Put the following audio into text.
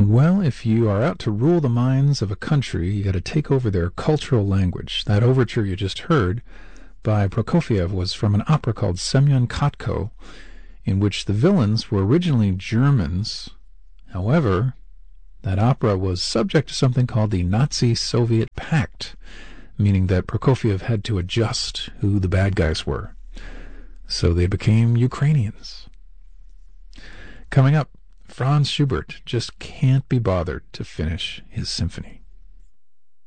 Well, if you are out to rule the minds of a country, you got to take over their cultural language. That overture you just heard by Prokofiev was from an opera called Semyon Kotko, in which the villains were originally Germans. However, that opera was subject to something called the Nazi-Soviet Pact, meaning that Prokofiev had to adjust who the bad guys were. So they became Ukrainians. Coming up, Franz Schubert just can't be bothered to finish his symphony.